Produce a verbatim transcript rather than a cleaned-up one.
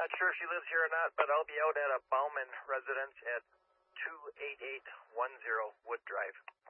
Not sure if she lives here or not, but I'll be out at a Bauman residence at two eight eight one zero Wood Drive.